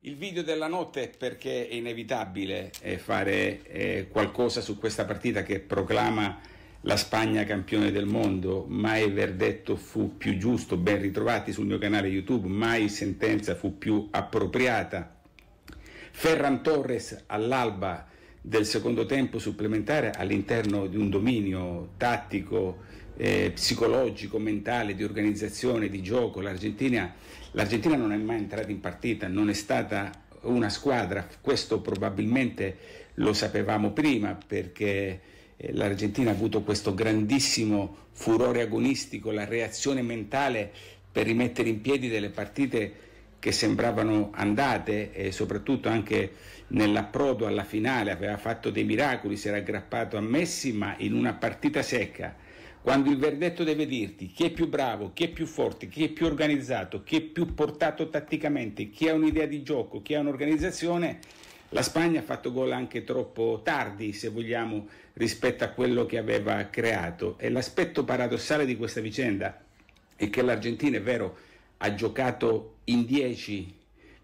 Il video della notte perché è inevitabile fare qualcosa su questa partita che proclama la Spagna campione del mondo. Mai verdetto fu più giusto, ben ritrovati sul mio canale YouTube, mai sentenza fu più appropriata. Ferran Torres all'alba del secondo tempo supplementare all'interno di un dominio tattico, psicologico, mentale, di organizzazione, di gioco. L'Argentina non è mai entrata in partita, non è stata una squadra, questo probabilmente lo sapevamo prima perché l'Argentina ha avuto questo grandissimo furore agonistico, la reazione mentale per rimettere in piedi delle partite che sembravano andate, e soprattutto anche nell'approdo alla finale aveva fatto dei miracoli, si era aggrappato a Messi, ma in una partita secca, quando il verdetto deve dirti chi è più bravo, chi è più forte, chi è più organizzato, chi è più portato tatticamente, chi ha un'idea di gioco, chi ha un'organizzazione, la Spagna ha fatto gol anche troppo tardi, se vogliamo, rispetto a quello che aveva creato. E l'aspetto paradossale di questa vicenda è che l'Argentina, è vero, ha giocato in 10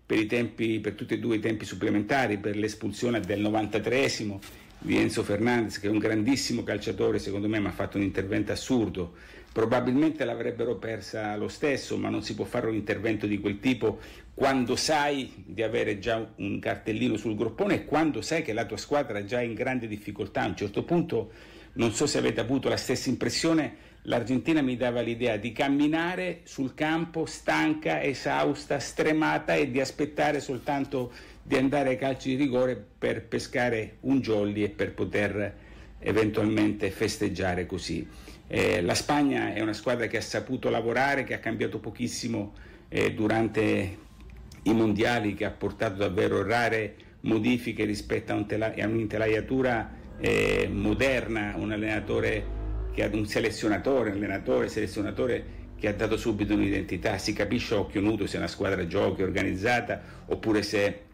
per tutti e due i tempi supplementari, per l'espulsione del 93esimo di Enzo Fernandez, che è un grandissimo calciatore secondo me, ma ha fatto un intervento assurdo. Probabilmente l'avrebbero persa lo stesso, ma non si può fare un intervento di quel tipo quando sai di avere già un cartellino sul groppone e quando sai che la tua squadra è già in grande difficoltà. A un certo punto, non so se avete avuto la stessa impressione, l'Argentina mi dava l'idea di camminare sul campo stanca, esausta, stremata, e di aspettare soltanto di andare ai calci di rigore per pescare un jolly e per poter eventualmente festeggiare così. La Spagna è una squadra che ha saputo lavorare, che ha cambiato pochissimo durante i mondiali, che ha portato davvero rare modifiche rispetto a un'intelaiatura moderna, un allenatore che ha un selezionatore che ha dato subito un'identità. Si capisce a occhio nudo se una squadra giochi organizzata oppure se